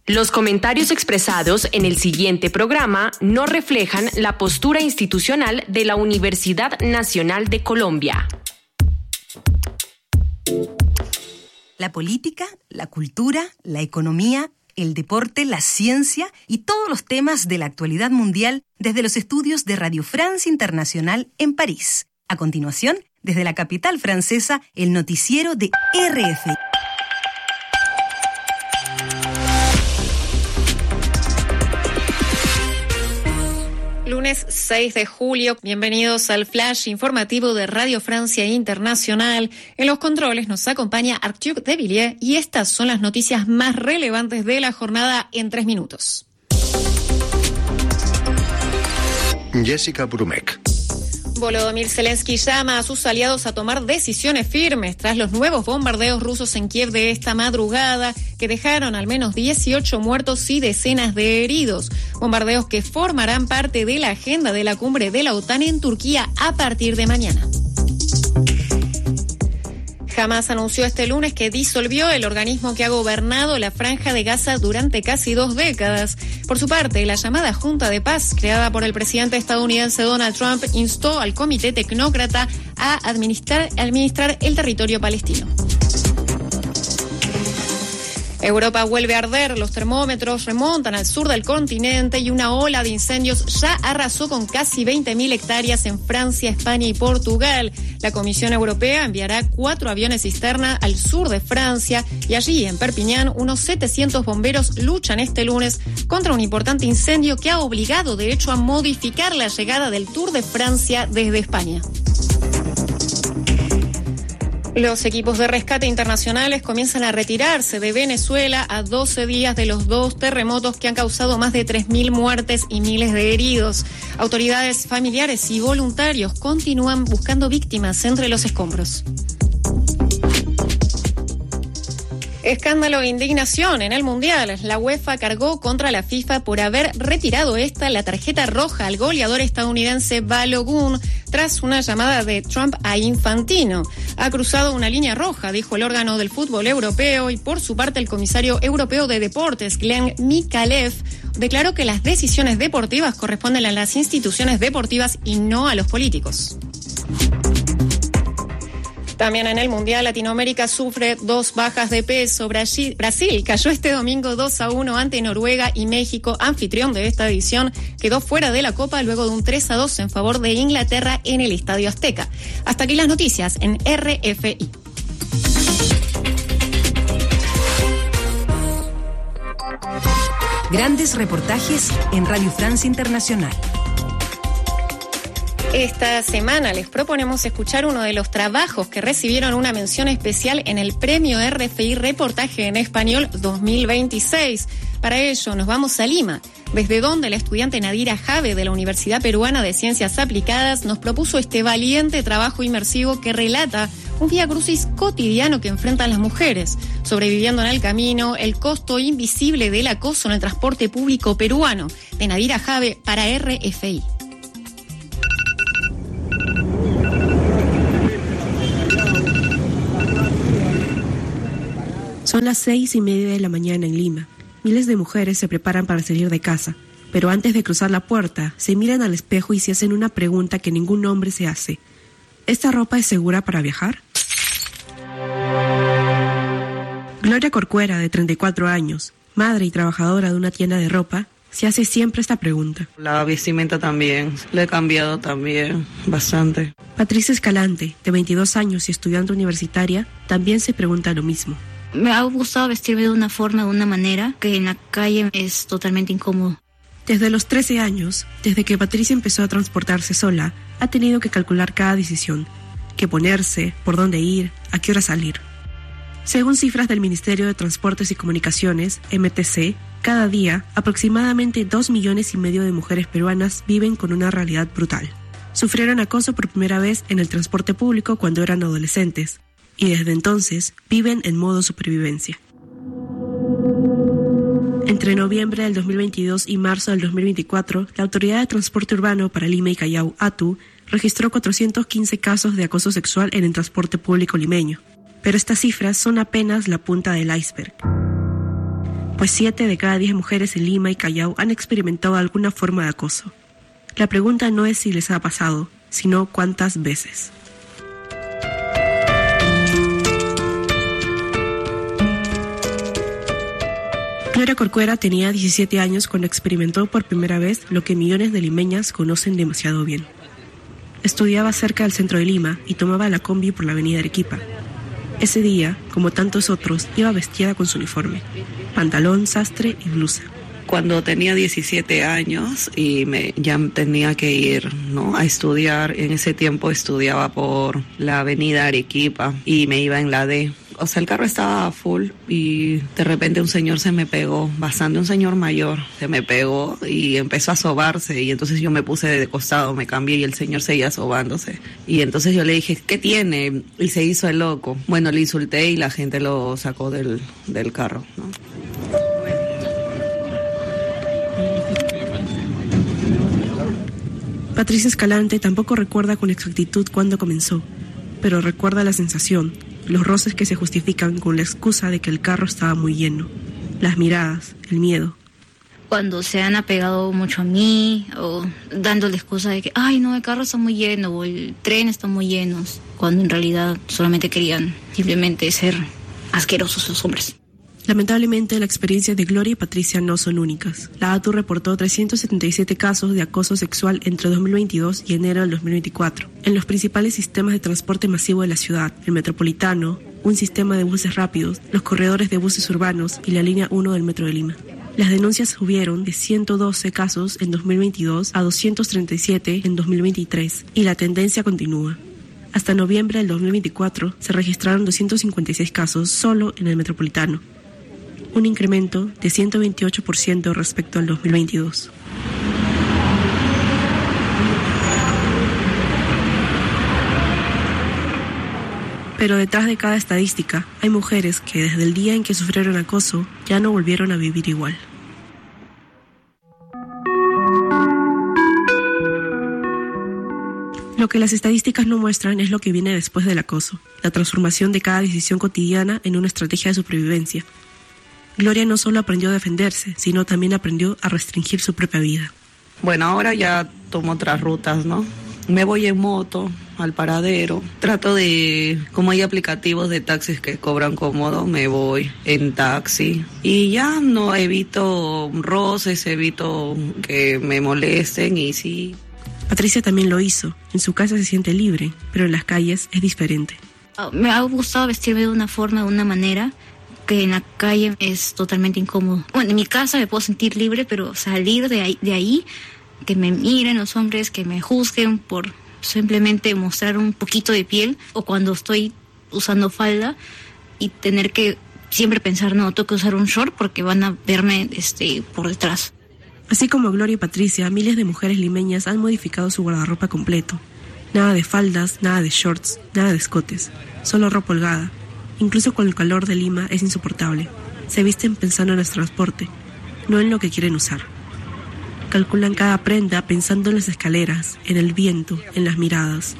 Los comentarios expresados en el siguiente programa no reflejan la postura institucional de la Universidad Nacional de Colombia. La política, la cultura, la economía, el deporte, la ciencia y todos los temas de la actualidad mundial desde los estudios de Radio France Internacional en París. A continuación, desde la capital francesa, el noticiero de RFI. Lunes 6 de julio, bienvenidos al flash informativo de Radio Francia Internacional. En los controles nos acompaña Arthur de Villiers y estas son las noticias más relevantes de la jornada en 3 minutos. Jessica Brumek. Volodymyr Zelensky llama a sus aliados a tomar decisiones firmes tras los nuevos bombardeos rusos en Kiev de esta madrugada, que dejaron al menos 18 muertos y decenas de heridos. Bombardeos que formarán parte de la agenda de la cumbre de la OTAN en Turquía a partir de mañana. Hamas anunció este lunes que disolvió el organismo que ha gobernado la Franja de Gaza durante casi 2 décadas. Por su parte, la llamada Junta de Paz, creada por el presidente estadounidense Donald Trump, instó al Comité Tecnócrata a administrar el territorio palestino. Europa vuelve a arder, los termómetros remontan al sur del continente y una ola de incendios ya arrasó con casi 20.000 hectáreas en Francia, España y Portugal. La Comisión Europea enviará 4 aviones cisterna al sur de Francia y allí, en Perpiñán, unos 700 bomberos luchan este lunes contra un importante incendio que ha obligado, de hecho, a modificar la llegada del Tour de Francia desde España. Los equipos de rescate internacionales comienzan a retirarse de Venezuela a 12 días de los 2 terremotos que han causado más de 3.000 muertes y miles de heridos. Autoridades, familiares y voluntarios continúan buscando víctimas entre los escombros. Escándalo e indignación en el Mundial. La UEFA cargó contra la FIFA por haber retirado la tarjeta roja al goleador estadounidense Balogun tras una llamada de Trump a Infantino. Ha cruzado una línea roja, dijo el órgano del fútbol europeo, y por su parte el comisario europeo de deportes, Glenn Mikalev, declaró que las decisiones deportivas corresponden a las instituciones deportivas y no a los políticos. También en el Mundial, Latinoamérica sufre 2 bajas de peso. Brasil cayó este domingo 2-1 ante Noruega y México, anfitrión de esta edición, quedó fuera de la Copa luego de un 3-2 en favor de Inglaterra en el Estadio Azteca. Hasta aquí las noticias en RFI. Grandes reportajes en Radio Francia Internacional. Esta semana les proponemos escuchar uno de los trabajos que recibieron una mención especial en el Premio RFI Reportaje en Español 2026. Para ello nos vamos a Lima, desde donde la estudiante Nadira Jave de la Universidad Peruana de Ciencias Aplicadas nos propuso este valiente trabajo inmersivo que relata un viacrucis cotidiano que enfrentan las mujeres, sobreviviendo en el camino, el costo invisible del acoso en el transporte público peruano. De Nadira Jave para RFI. Son las 6:30 de la mañana en Lima. Miles de mujeres se preparan para salir de casa, pero antes de cruzar la puerta, se miran al espejo y se hacen una pregunta que ningún hombre se hace. ¿Esta ropa es segura para viajar? Gloria Corcuera, de 34 años, madre y trabajadora de una tienda de ropa, se hace siempre esta pregunta. La vestimenta también, la he cambiado también bastante. Patricia Escalante, de 22 años y estudiante universitaria, también se pregunta lo mismo. Me ha gustado vestirme de una forma, de una manera, que en la calle es totalmente incómodo. Desde los 13 años, desde que Patricia empezó a transportarse sola, ha tenido que calcular cada decisión, qué ponerse, por dónde ir, a qué hora salir. Según cifras del Ministerio de Transportes y Comunicaciones, MTC, cada día aproximadamente 2,5 millones de mujeres peruanas viven con una realidad brutal. Sufrieron acoso por primera vez en el transporte público cuando eran adolescentes, y desde entonces viven en modo supervivencia. Entre noviembre del 2022 y marzo del 2024, la Autoridad de Transporte Urbano para Lima y Callao, ATU, registró 415 casos de acoso sexual en el transporte público limeño. Pero estas cifras son apenas la punta del iceberg. pues 7 de cada 10 mujeres en Lima y Callao han experimentado alguna forma de acoso. La pregunta no es si les ha pasado, sino cuántas veces. Gloria Corcuera tenía 17 años cuando experimentó por primera vez lo que millones de limeñas conocen demasiado bien. Estudiaba cerca del centro de Lima y tomaba la combi por la avenida Arequipa. Ese día, como tantos otros, iba vestida con su uniforme, pantalón, sastre y blusa. Cuando tenía 17 años y ya tenía que ir, ¿no?, a estudiar, en ese tiempo estudiaba por la avenida Arequipa y me iba en la D. O sea, el carro estaba full y de repente un señor se me pegó, bastante un señor mayor, se me pegó y empezó a sobarse y entonces yo me puse de costado, me cambié y el señor seguía sobándose. Y entonces yo le dije, ¿qué tiene? Y se hizo el loco. Bueno, le insulté y la gente lo sacó del carro, ¿no? Patricia Escalante tampoco recuerda con exactitud cuándo comenzó, pero recuerda la sensación, los roces que se justifican con la excusa de que el carro estaba muy lleno, las miradas, el miedo. Cuando se han apegado mucho a mí o dando la excusa de que, ay no, el carro está muy lleno o el tren está muy lleno, cuando en realidad solamente querían simplemente ser asquerosos los hombres. Lamentablemente, la experiencia de Gloria y Patricia no son únicas. La ATU reportó 377 casos de acoso sexual entre 2022 y enero del 2024 en los principales sistemas de transporte masivo de la ciudad, el Metropolitano, un sistema de buses rápidos, los corredores de buses urbanos y la línea 1 del Metro de Lima. Las denuncias subieron de 112 casos en 2022 a 237 en 2023 y la tendencia continúa. Hasta noviembre del 2024 se registraron 256 casos solo en el Metropolitano, un incremento de 128% respecto al 2022. Pero detrás de cada estadística hay mujeres que desde el día en que sufrieron acoso ya no volvieron a vivir igual. Lo que las estadísticas no muestran es lo que viene después del acoso, la transformación de cada decisión cotidiana en una estrategia de supervivencia. Gloria no solo aprendió a defenderse, sino también aprendió a restringir su propia vida. Bueno, ahora ya tomo otras rutas, ¿no? Me voy en moto al paradero. Trato de, como hay aplicativos de taxis que cobran cómodo, me voy en taxi. Y ya no evito roces, evito que me molesten y sí. Patricia también lo hizo. En su casa se siente libre, pero en las calles es diferente. Me ha gustado vestirme de una forma, de una manera, que en la calle es totalmente incómodo. Bueno, en mi casa me puedo sentir libre, pero salir de ahí, que me miren los hombres, que me juzguen por simplemente mostrar un poquito de piel, o cuando estoy usando falda y tener que siempre pensar, no, tengo que usar un short porque van a verme por detrás. Así como Gloria y Patricia, miles de mujeres limeñas han modificado su guardarropa completo. Nada de faldas, nada de shorts, nada de escotes, solo ropa holgada. Incluso con el calor de Lima es insoportable. Se visten pensando en el transporte, no en lo que quieren usar. Calculan cada prenda pensando en las escaleras, en el viento, en las miradas.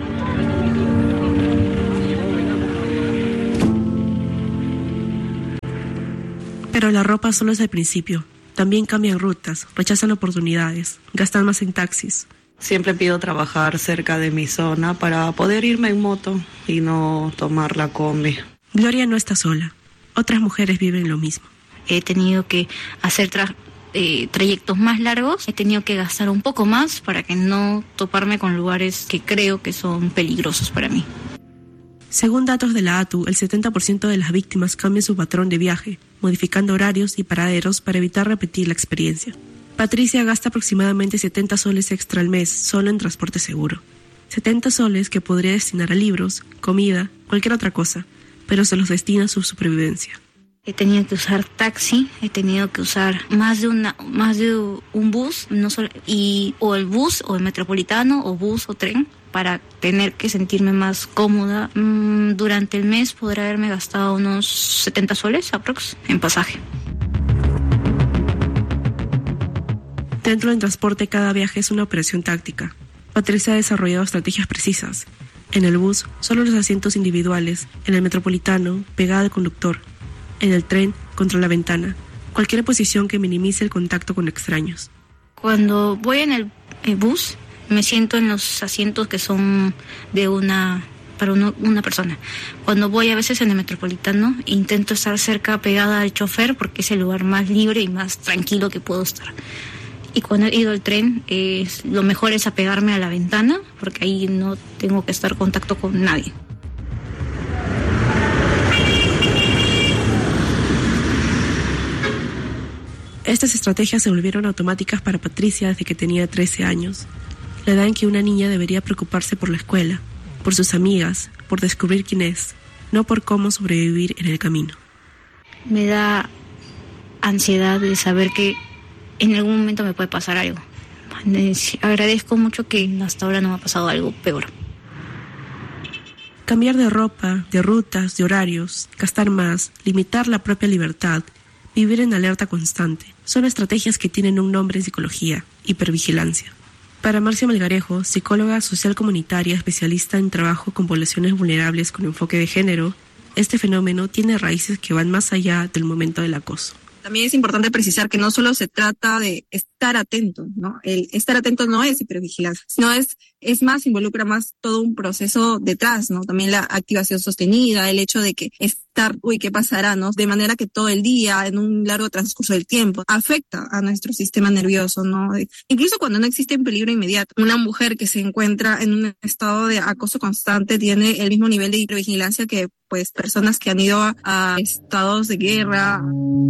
Pero la ropa solo es el principio. También cambian rutas, rechazan oportunidades, gastan más en taxis. Siempre pido trabajar cerca de mi zona para poder irme en moto y no tomar la combi. Gloria no está sola. Otras mujeres viven lo mismo. He tenido que hacer trayectos más largos. He tenido que gastar un poco más para que no toparme con lugares que creo que son peligrosos para mí. Según datos de la ATU, el 70% de las víctimas cambian su patrón de viaje, modificando horarios y paraderos para evitar repetir la experiencia. Patricia gasta aproximadamente 70 soles extra al mes solo en transporte seguro. 70 soles que podría destinar a libros, comida, cualquier otra cosa, pero se los destina a su supervivencia. He tenido que usar taxi, he tenido que usar más de un bus, no solo, o el bus, o el metropolitano, o bus, o tren, para tener que sentirme más cómoda. Durante el mes podré haberme gastado unos 70 soles aprox en pasaje. Dentro del transporte, cada viaje es una operación táctica. Patricia ha desarrollado estrategias precisas. En el bus, solo los asientos individuales. En el metropolitano, pegada al conductor. En el tren, contra la ventana. cualquier posición que minimice el contacto con extraños. Cuando voy en el bus, me siento en los asientos que son de una persona. Cuando voy a veces en el Metropolitano, intento estar cerca, pegada al chofer, porque es el lugar más libre y más tranquilo que puedo estar. Y cuando he ido al tren, lo mejor es apegarme a la ventana, porque ahí no tengo que estar en contacto con nadie. Estas estrategias se volvieron automáticas para Patricia desde que tenía 13 años, la edad en que una niña debería preocuparse por la escuela, por sus amigas, por descubrir quién es, no por cómo sobrevivir en el camino. Me da ansiedad de saber que en algún momento me puede pasar algo. Agradezco mucho que hasta ahora no me ha pasado algo peor. Cambiar de ropa, de rutas, de horarios, gastar más, limitar la propia libertad, vivir en alerta constante, son estrategias que tienen un nombre en psicología: hipervigilancia. Para Marcia Melgarejo, psicóloga social comunitaria especialista en trabajo con poblaciones vulnerables con enfoque de género, este fenómeno tiene raíces que van más allá del momento del acoso. También es importante precisar que no solo se trata de estar atento, ¿no? El estar atento no es hipervigilancia, sino es más, involucra más todo un proceso detrás, ¿no? También la activación sostenida, el hecho de que estar, ¿qué pasará, no? De manera que todo el día, en un largo transcurso del tiempo, afecta a nuestro sistema nervioso, ¿no? Incluso cuando no existe un peligro inmediato. Una mujer que se encuentra en un estado de acoso constante tiene el mismo nivel de hipervigilancia que, pues, personas que han ido a estados de guerra.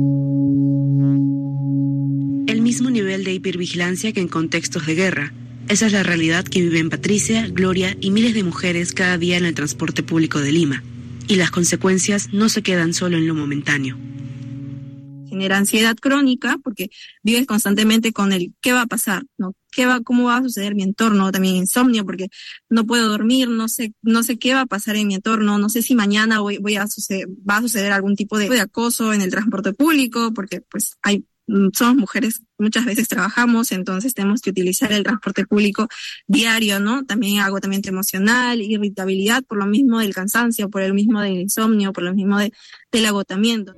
El mismo nivel de hipervigilancia que en contextos de guerra. Esa es la realidad que viven Patricia, Gloria y miles de mujeres cada día en el transporte público de Lima. Y las consecuencias no se quedan solo en lo momentáneo. Genera ansiedad crónica porque vives constantemente con el ¿qué va a pasar? ¿No? ¿Cómo va a suceder mi entorno? También insomnio porque no puedo dormir, no sé qué va a pasar en mi entorno, no sé si mañana va a suceder algún tipo de acoso en el transporte público porque pues somos mujeres, muchas veces trabajamos, entonces tenemos que utilizar el transporte público diario, ¿no? También agotamiento emocional, irritabilidad por lo mismo del cansancio, por el mismo del insomnio, por lo mismo del agotamiento.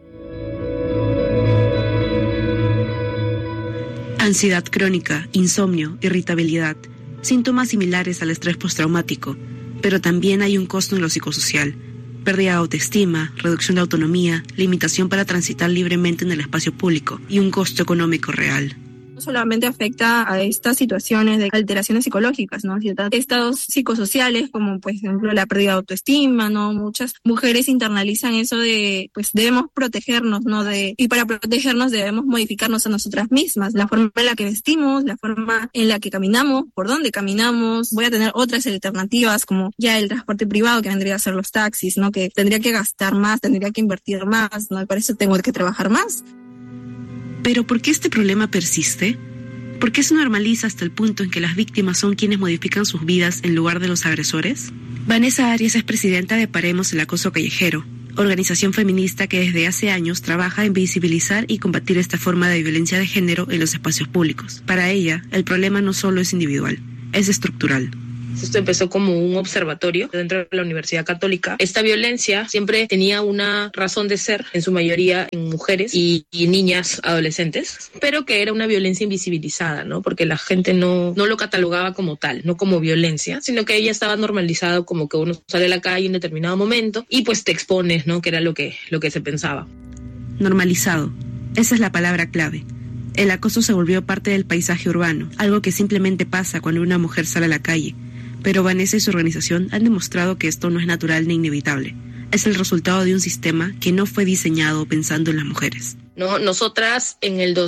Ansiedad crónica, insomnio, irritabilidad, síntomas similares al estrés postraumático, pero también hay un costo en lo psicosocial. Pérdida de autoestima, reducción de autonomía, limitación para transitar libremente en el espacio público y un costo económico real. No solamente afecta a estas situaciones de alteraciones psicológicas, ¿no? Estados psicosociales como, por ejemplo, la pérdida de autoestima, ¿no? Muchas mujeres internalizan eso de, pues, debemos protegernos, ¿no? Y para protegernos debemos modificarnos a nosotras mismas. La forma en la que vestimos, la forma en la que caminamos, por dónde caminamos. Voy a tener otras alternativas como ya el transporte privado que vendría a ser los taxis, ¿no? Que tendría que gastar más, tendría que invertir más, ¿no? Y para eso tengo que trabajar más. ¿Pero por qué este problema persiste? ¿Por qué se normaliza hasta el punto en que las víctimas son quienes modifican sus vidas en lugar de los agresores? Vanessa Arias es presidenta de Paremos el Acoso Callejero, organización feminista que desde hace años trabaja en visibilizar y combatir esta forma de violencia de género en los espacios públicos. Para ella, el problema no solo es individual, es estructural. Esto empezó como un observatorio dentro de la Universidad Católica. Esta violencia siempre tenía una razón de ser, en su mayoría en mujeres y niñas adolescentes, pero que era una violencia invisibilizada, ¿no? Porque la gente no lo catalogaba como tal, no como violencia, sino que ella estaba normalizado como que uno sale a la calle en determinado momento y pues te expones, ¿no? Que era lo que se pensaba. Normalizado. Esa es la palabra clave. El acoso se volvió parte del paisaje urbano, algo que simplemente pasa cuando una mujer sale a la calle. Pero Vanessa y su organización han demostrado que esto no es natural ni inevitable. Es el resultado de un sistema que no fue diseñado pensando en las mujeres. ¿No? Nosotras en el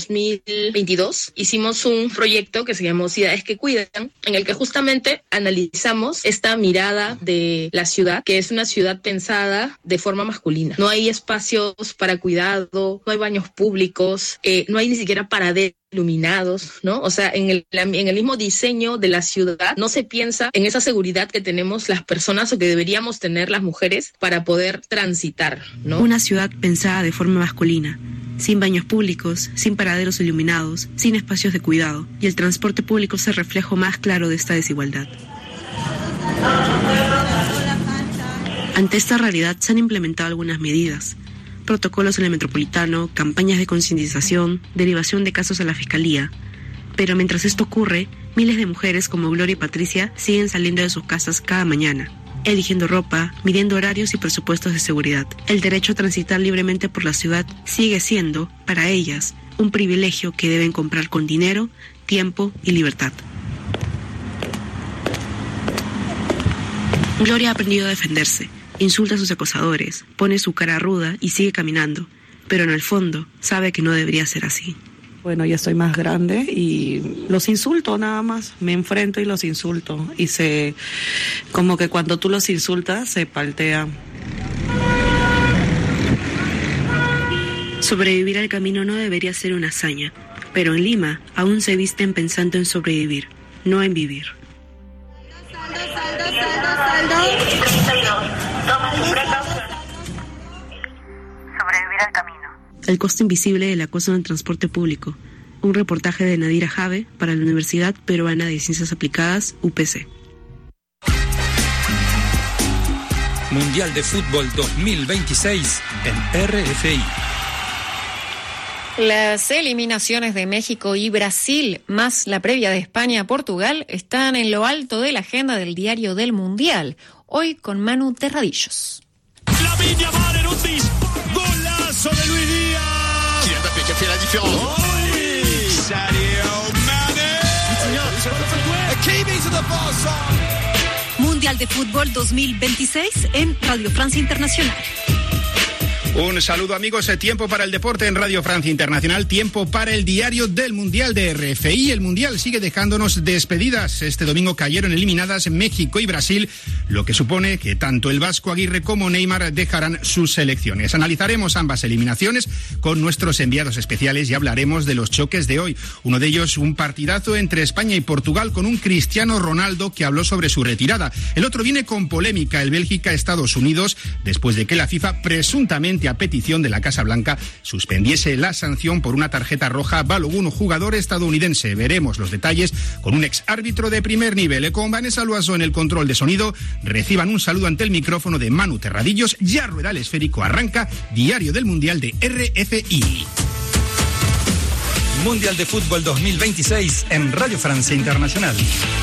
2022 hicimos un proyecto que se llamó Ciudades que Cuidan, en el que justamente analizamos esta mirada de la ciudad, que es una ciudad pensada de forma masculina. No hay espacios para cuidado, no hay baños públicos, no hay ni siquiera paraderos iluminados, ¿no? O sea, en el mismo diseño de la ciudad no se piensa en esa seguridad que tenemos las personas o que deberíamos tener las mujeres para poder transitar, ¿no? Una ciudad pensada de forma masculina, sin baños públicos, sin paraderos iluminados, sin espacios de cuidado, y el transporte público es el reflejo más claro de esta desigualdad. Ante esta realidad se han implementado algunas medidas, protocolos en el Metropolitano, campañas de concientización, derivación de casos a la Fiscalía. Pero mientras esto ocurre, miles de mujeres como Gloria y Patricia siguen saliendo de sus casas cada mañana, eligiendo ropa, midiendo horarios y presupuestos de seguridad. El derecho a transitar libremente por la ciudad sigue siendo, para ellas, un privilegio que deben comprar con dinero, tiempo y libertad. Gloria ha aprendido a defenderse, insulta a sus acosadores, pone su cara ruda y sigue caminando, pero en el fondo sabe que no debería ser así. Bueno, ya estoy más grande y los insulto nada más, me enfrento y los insulto y como que cuando tú los insultas se paltean. Sobrevivir al camino no debería ser una hazaña, pero en Lima aún se visten pensando en sobrevivir, no en vivir. Sobrevivir al camino. El costo invisible del acoso en el transporte público. Un reportaje de Nadira Jave para la Universidad Peruana de Ciencias Aplicadas, UPC. Mundial de Fútbol 2026 en RFI. Las eliminaciones de México y Brasil, más la previa de España-Portugal, están en lo alto de la agenda del diario del Mundial. Hoy con Manu Terradillos. Lamine Yamal en un golazo de Luis Díaz. Kylian Mbappé qui a fait la différence. Sadio Mané. Hakimi to the far side. Mundial de Fútbol 2026 en Radio Francia Internacional. Un saludo, amigos. Tiempo para el deporte en Radio Francia Internacional. Tiempo para el diario del Mundial de RFI. El Mundial sigue dejándonos despedidas. Este domingo cayeron eliminadas México y Brasil, lo que supone que tanto el Vasco Aguirre como Neymar dejarán sus selecciones. Analizaremos ambas eliminaciones con nuestros enviados especiales y hablaremos de los choques de hoy. Uno de ellos, un partidazo entre España y Portugal con un Cristiano Ronaldo que habló sobre su retirada. El otro viene con polémica, el Bélgica-Estados Unidos, después de que la FIFA presuntamente a petición de la Casa Blanca suspendiese la sanción por una tarjeta roja a Balogun, jugador estadounidense. Veremos los detalles con un ex árbitro de primer nivel. Con Vanessa Loaso en el control de sonido. Reciban un saludo ante el micrófono de Manu Terradillos. Ya rueda el esférico, arranca Diario del Mundial de RFI. Mundial de Fútbol 2026 en Radio Francia Internacional.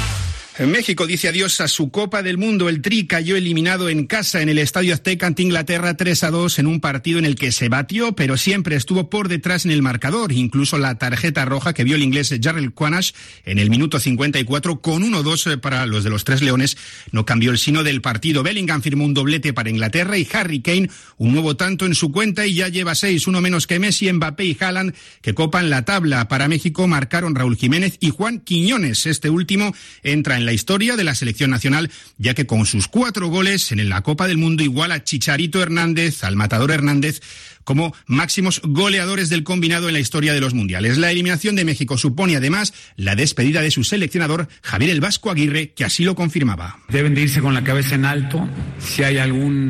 México dice adiós a su Copa del Mundo. El Tri cayó eliminado en casa en el Estadio Azteca ante Inglaterra 3-2 en un partido en el que se batió, pero siempre estuvo por detrás en el marcador. Incluso la tarjeta roja que vio el inglés Jarrell Quanash en el minuto 54 con 1-2 para los de los Tres Leones no cambió el signo del partido. Bellingham firmó un doblete para Inglaterra y Harry Kane un nuevo tanto en su cuenta y ya lleva 6, uno menos que Messi, Mbappé y Haaland, que copan la tabla. Para México marcaron Raúl Jiménez y Juan Quiñones. Este último entra en la historia de la selección nacional, ya que con sus 4 goles en la Copa del Mundo iguala a Chicharito Hernández, al Matador Hernández, como máximos goleadores del combinado en la historia de los mundiales. La eliminación de México supone además la despedida de su seleccionador, Javier el Vasco Aguirre, que así lo confirmaba. Deben de irse con la cabeza en alto. Si hay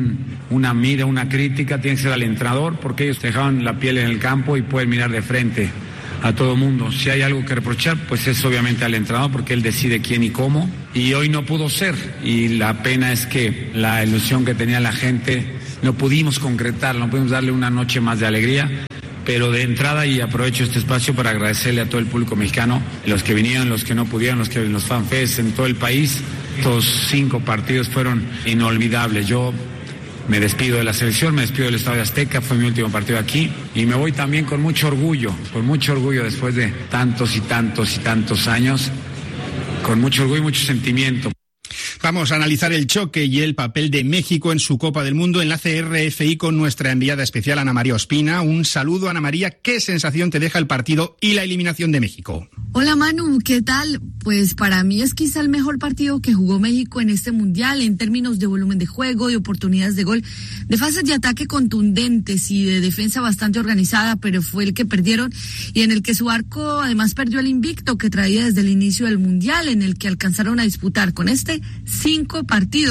una mira, una crítica, tiene que ser al entrenador, porque ellos dejaban la piel en el campo y pueden mirar de frente a todo mundo. Si hay algo que reprochar, pues es obviamente al entrenador, porque él decide quién y cómo, y hoy no pudo ser, y la pena es que la ilusión que tenía la gente no pudimos concretarla, no pudimos darle una noche más de alegría. Pero de entrada, y aprovecho este espacio para agradecerle a todo el público mexicano, los que vinieron, los que no pudieron, los fanfests en todo el país. Estos 5 partidos fueron inolvidables. Yo me despido de la selección, me despido del Estadio Azteca, fue mi último partido aquí y me voy también con mucho orgullo después de tantos y tantos y tantos años, con mucho orgullo y mucho sentimiento. Vamos a analizar el choque y el papel de México en su Copa del Mundo. Enlace RFI con nuestra enviada especial Ana María Ospina. Un saludo, Ana María. ¿Qué sensación te deja el partido y la eliminación de México? Hola Manu, ¿qué tal? Pues para mí es quizá el mejor partido que jugó México en este mundial en términos de volumen de juego, de oportunidades de gol, de fases de ataque contundentes y de defensa bastante organizada, pero fue el que perdieron y en el que su arco además perdió el invicto que traía desde el inicio del mundial, en el que alcanzaron a disputar con 5 partidos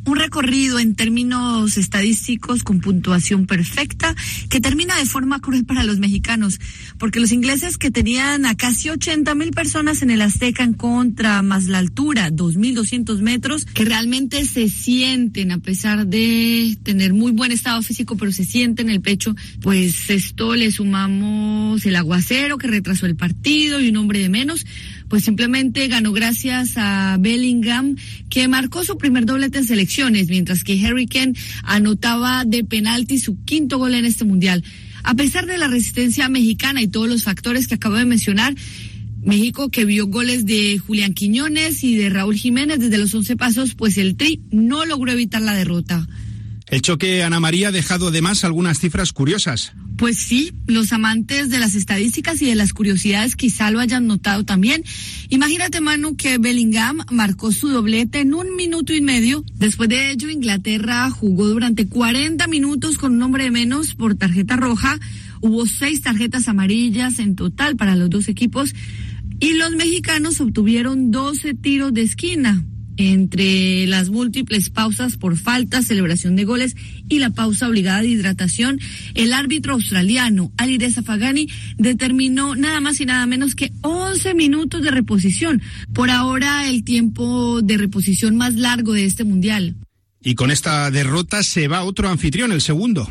Un recorrido en términos estadísticos con puntuación perfecta que termina de forma cruel para los mexicanos, porque los ingleses, que tenían a casi 80,000 personas en el Azteca en contra, más la altura, 2,200 metros, que realmente se sienten, a pesar de tener muy buen estado físico, pero se sienten en el pecho, pues esto le sumamos el aguacero que retrasó el partido y un hombre de menos, pues simplemente ganó gracias a Bellingham, que marcó su primer doblete en selecciones, mientras que Harry Kane anotaba de penalti su quinto gol en este mundial. A pesar de la resistencia mexicana y todos los factores que acabo de mencionar, México, que vio goles de Julián Quiñones y de Raúl Jiménez desde los 11 pasos, pues el Tri no logró evitar la derrota. El choque, Ana María, ha dejado además algunas cifras curiosas. Pues sí, los amantes de las estadísticas y de las curiosidades quizá lo hayan notado también. Imagínate, Manu, que Bellingham marcó su doblete en 1 minuto y medio. Después de ello, Inglaterra jugó durante 40 minutos con un hombre de menos por tarjeta roja. Hubo 6 tarjetas amarillas en total para los dos equipos. Y los mexicanos obtuvieron 12 tiros de esquina. Entre las múltiples pausas por falta, celebración de goles y la pausa obligada de hidratación, el árbitro australiano Alireza Fagani determinó nada más y nada menos que 11 minutos de reposición. Por ahora, el tiempo de reposición más largo de este mundial. Y con esta derrota se va otro anfitrión, el segundo.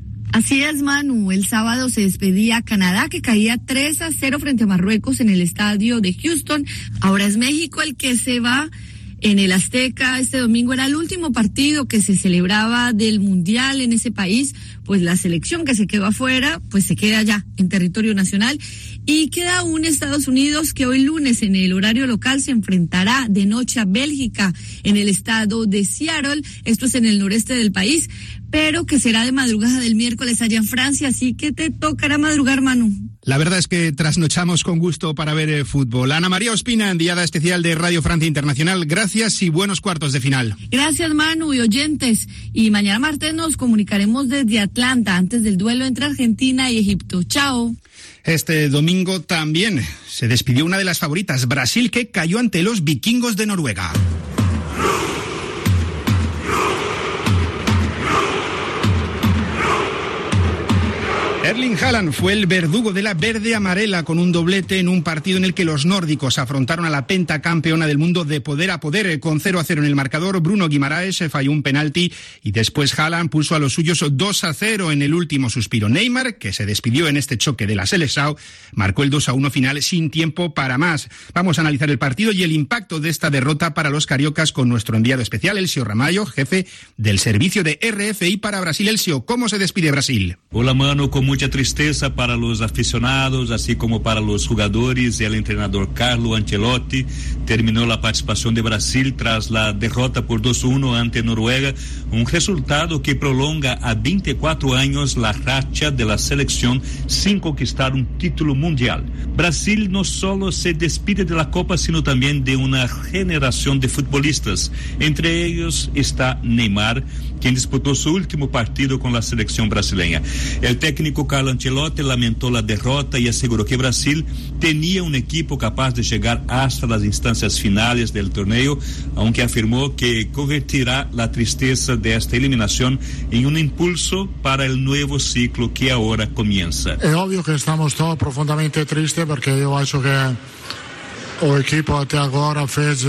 Así es, Manu. El sábado se despedía Canadá, que caía 3-0 frente a Marruecos en el estadio de Houston. Ahora es México el que se va en el Azteca. Este domingo era el último partido que se celebraba del Mundial en ese país, pues la selección que se quedó afuera, pues se queda ya en territorio nacional. Y queda aún Estados Unidos, que hoy lunes en el horario local se enfrentará de noche a Bélgica en el estado de Seattle, esto es en el noreste del país, pero que será de madrugada del miércoles allá en Francia, así que te tocará madrugar, Manu. La verdad es que trasnochamos con gusto para ver fútbol. Ana María Ospina, enviada especial de Radio Francia Internacional, gracias y buenos cuartos de final. Gracias, Manu y oyentes. Y mañana martes nos comunicaremos desde Atlanta antes del duelo entre Argentina y Egipto. Chao. Este domingo también se despidió una de las favoritas, Brasil, que cayó ante los vikingos de Noruega. Erling Haaland fue el verdugo de la verde-amarela con un doblete en un partido en el que los nórdicos afrontaron a la pentacampeona del mundo de poder a poder. Con 0-0 en el marcador, Bruno Guimaraes falló un penalti y después Haaland puso a los suyos 2-0 en el último suspiro. Neymar, que se despidió en este choque de la Seleção, marcó el 2-1 final sin tiempo para más. Vamos a analizar el partido y el impacto de esta derrota para los cariocas con nuestro enviado especial, Elcio Ramalho, jefe del servicio de RFI para Brasil. Elcio, ¿cómo se despide Brasil? Hola, Manu, con mucha tristeza para los aficionados, así como para los jugadores y el entrenador Carlo Ancelotti. Terminó la participación de Brasil tras la derrota por 2-1 ante Noruega, un resultado que prolonga a 24 años la racha de la selección sin conquistar un título mundial. Brasil no solo se despide de la Copa, sino también de una generación de futbolistas. Entre ellos está Neymar, quien disputó su último partido con la selección brasileña. El técnico Carlo Ancelotti lamentó la derrota y aseguró que Brasil tenía un equipo capaz de llegar hasta las instancias finales del torneo, aunque afirmó que convertirá la tristeza de esta eliminación en un impulso para el nuevo ciclo que ahora comienza. Es obvio que estamos todos profundamente tristes porque yo acho que el equipo hasta ahora fez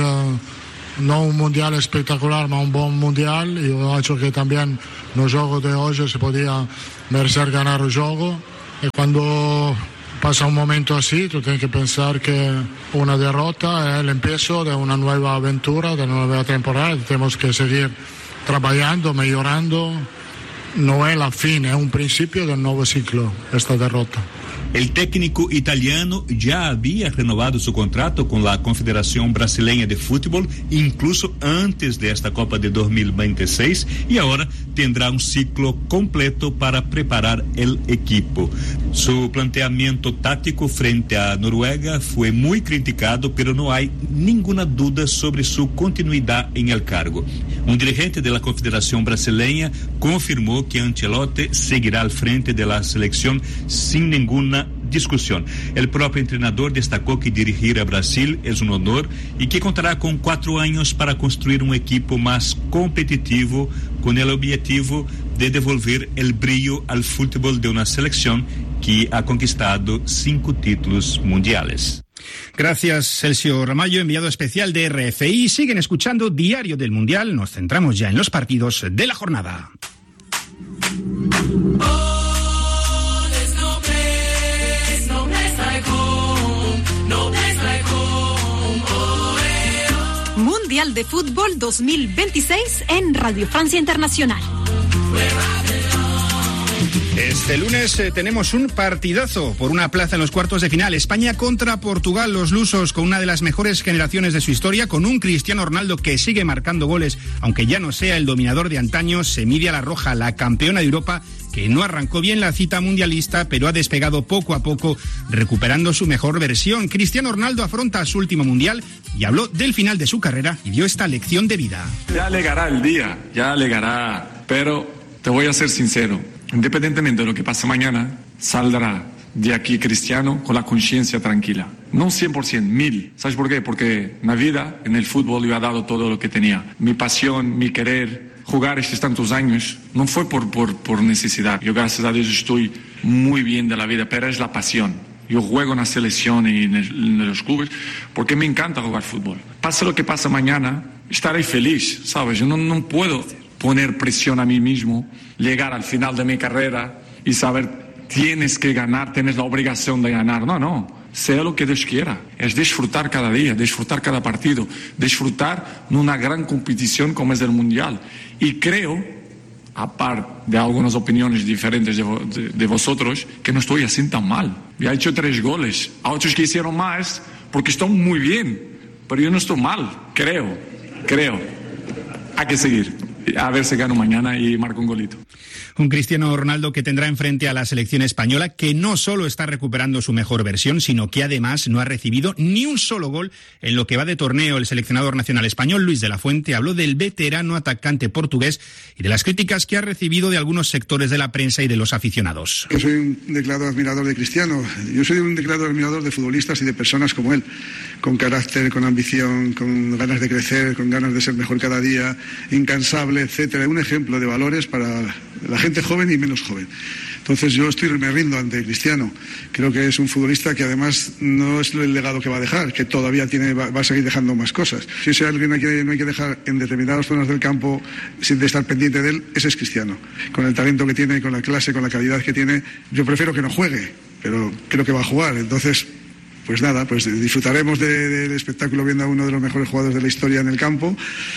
no un mundial espectacular, ma un buen mundial. Yo acho que también no juego de hoy se podía merecer ganar el juego. Y cuando pasa un momento así, tú tienes que pensar que una derrota es el empiezo de una nueva aventura, de una nueva temporada. Tenemos que seguir trabajando, mejorando. No es la fin, es un principio del nuevo ciclo, esta derrota. El técnico italiano ya había renovado su contrato con la Confederación Brasileña de Fútbol, incluso antes de esta Copa de 2026, y ahora tendrá un ciclo completo para preparar el equipo. Su planteamiento táctico frente a Noruega fue muy criticado, pero no hay ninguna duda sobre su continuidad en el cargo. Un dirigente de la Confederación Brasileña confirmó que Ancelotti seguirá al frente de la selección sin ninguna discusión. El propio entrenador destacó que dirigir a Brasil es un honor y que contará con 4 años para construir un equipo más competitivo con el objetivo de devolver el brillo al fútbol de una selección que ha conquistado 5 títulos mundiales. Gracias, Celso Ramallo, enviado especial de RFI. Siguen escuchando Diario del Mundial. Nos centramos ya en los partidos de la jornada. Mundial de Fútbol 2026 en Radio Francia Internacional. Este lunes tenemos un partidazo por una plaza en los cuartos de final. España contra Portugal, los lusos con una de las mejores generaciones de su historia, con un Cristiano Ronaldo que sigue marcando goles, aunque ya no sea el dominador de antaño. Se mide a la roja, la campeona de Europa, que no arrancó bien la cita mundialista, pero ha despegado poco a poco, recuperando su mejor versión. Cristiano Ronaldo afronta su último mundial y habló del final de su carrera y dio esta lección de vida. Ya llegará el día, ya llegará, pero te voy a ser sincero. Independientemente de lo que pase mañana, saldrá de aquí Cristiano con la conciencia tranquila. No 100%, 1000. ¿Sabes por qué? Porque en la vida, en el fútbol, yo he dado todo lo que tenía. Mi pasión, mi querer, jugar estos tantos años, no fue por necesidad. Yo, gracias a Dios, estoy muy bien de la vida, pero es la pasión. Yo juego en la selección y en los clubes porque me encanta jugar fútbol. Pase lo que pase mañana, estaré feliz, ¿sabes? Yo no puedo poner presión a mí mismo, llegar al final de mi carrera y saber, tienes que ganar, tienes la obligación de ganar. No, sea lo que Dios quiera. Es disfrutar cada día, disfrutar cada partido, disfrutar en una gran competición como es el Mundial. Y creo, aparte de algunas opiniones diferentes de vosotros, que no estoy así tan mal. Ya he hecho 3 goles, a otros que hicieron más, porque están muy bien, pero yo no estoy mal, creo. Hay que seguir. A ver si gano mañana y marco un golito. Un Cristiano Ronaldo que tendrá enfrente a la selección española, que no solo está recuperando su mejor versión, sino que además no ha recibido ni un solo gol en lo que va de torneo. El seleccionador nacional español, Luis de la Fuente, habló del veterano atacante portugués y de las críticas que ha recibido de algunos sectores de la prensa y de los aficionados. Yo soy un declarado admirador de Cristiano. Yo soy un declarado admirador de futbolistas y de personas como él, con carácter, con ambición, con ganas de crecer, con ganas de ser mejor cada día, incansable, etcétera. Un ejemplo de valores para la gente joven y menos joven. Entonces yo me rindo ante Cristiano. Creo que es un futbolista que además no es el legado que va a dejar, que todavía va a seguir dejando más cosas. Si es alguien que no hay que dejar en determinadas zonas del campo sin estar pendiente de él, ese es Cristiano. Con el talento que tiene, con la clase, con la calidad que tiene, yo prefiero que no juegue, pero creo que va a jugar. Entonces, pues nada, pues disfrutaremos del espectáculo viendo a uno de los mejores jugadores de la historia en el campo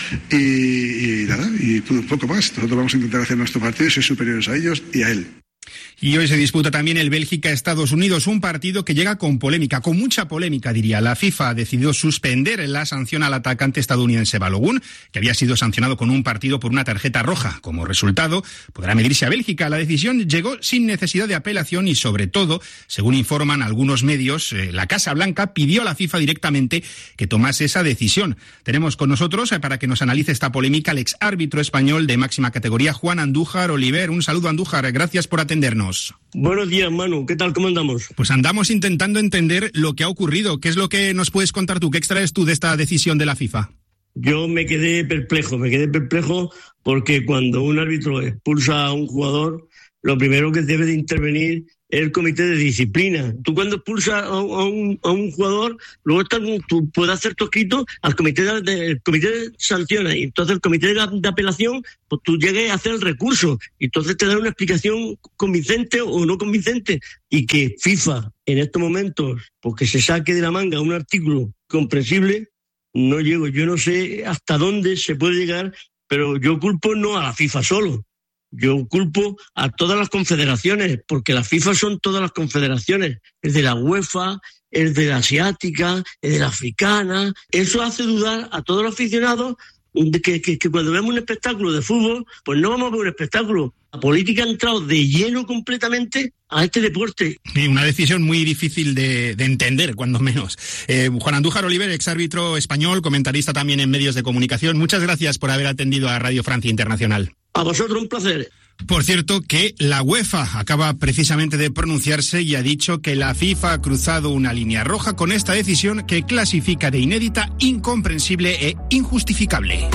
y nada, y poco más. Nosotros vamos a intentar hacer nuestro partido y ser superiores a ellos y a él. Y hoy se disputa también el Bélgica-Estados Unidos, un partido que llega con polémica, con mucha polémica diría. La FIFA decidió suspender la sanción al atacante estadounidense Balogun, que había sido sancionado con un partido por una tarjeta roja. Como resultado, podrá medirse a Bélgica. La decisión llegó sin necesidad de apelación y, sobre todo, según informan algunos medios, la Casa Blanca pidió a la FIFA directamente que tomase esa decisión. Tenemos con nosotros, para que nos analice esta polémica, al ex árbitro español de máxima categoría, Juan Andújar Oliver. Un saludo, Andújar. Gracias por atendernos. Buenos días, Manu. ¿Qué tal? ¿Cómo andamos? Pues andamos intentando entender lo que ha ocurrido. ¿Qué es lo que nos puedes contar tú? ¿Qué extraes tú de esta decisión de la FIFA? Yo me quedé perplejo porque cuando un árbitro expulsa a un jugador, lo primero que debe de intervenir es el comité de disciplina. Tú cuando expulsas a un jugador, luego tú puedes hacer tu escrito al comité el comité sanciona, y entonces el comité de apelación, pues tú llegues a hacer el recurso, y entonces te dan una explicación convincente o no convincente, y que FIFA en estos momentos, porque se saque de la manga un artículo comprensible, no llego. Yo no sé hasta dónde se puede llegar, pero yo culpo no a la FIFA solo. Yo culpo a todas las confederaciones, porque la FIFA son todas las confederaciones, es de la UEFA, es de la asiática, es de la africana. Eso hace dudar a todos los aficionados de que cuando vemos un espectáculo de fútbol, pues no vamos a ver un espectáculo. La política ha entrado de lleno completamente a este deporte. Y una decisión muy difícil de entender, cuando menos. Juan Andújar Oliver, exárbitro español, comentarista también en medios de comunicación. Muchas gracias por haber atendido a Radio Francia Internacional. A vosotros un placer. Por cierto, que la UEFA acaba precisamente de pronunciarse y ha dicho que la FIFA ha cruzado una línea roja con esta decisión que clasifica de inédita, incomprensible e injustificable.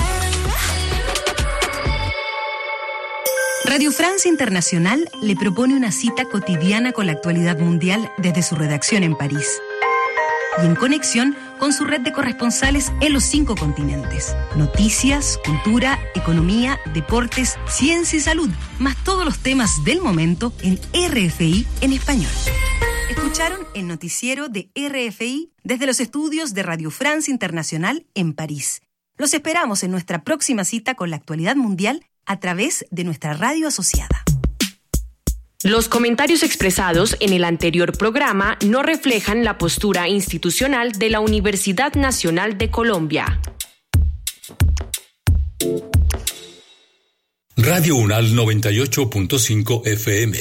Radio Francia Internacional le propone una cita cotidiana con la actualidad mundial desde su redacción en París y en conexión con su red de corresponsales en los 5 continentes. Noticias, cultura, economía, deportes, ciencia y salud, más todos los temas del momento en RFI en español. Escucharon el noticiero de RFI desde los estudios de Radio Francia Internacional en París. Los esperamos en nuestra próxima cita con la actualidad mundial a través de nuestra radio asociada. Los comentarios expresados en el anterior programa no reflejan la postura institucional de la Universidad Nacional de Colombia. Radio UNAL 98.5 FM.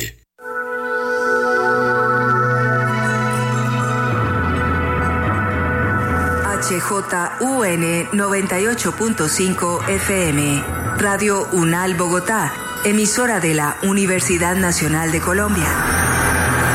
HJUN 98.5 FM. Radio UNAL Bogotá, emisora de la Universidad Nacional de Colombia.